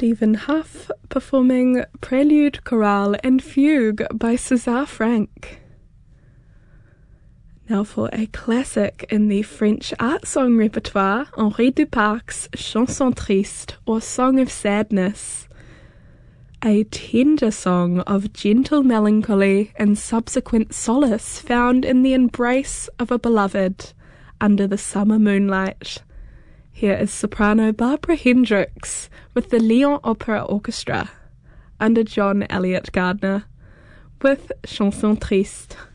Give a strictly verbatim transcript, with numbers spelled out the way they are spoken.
Stephen Huff performing Prelude, Chorale and Fugue by César Franck. Now for a classic in the French art song repertoire, Henri Duparc's Chanson Triste, or Song of Sadness, a tender song of gentle melancholy and subsequent solace found in the embrace of a beloved under the summer moonlight. Here is soprano Barbara Hendricks with the Lyon Opera Orchestra under John Elliott Gardner with Chanson Triste.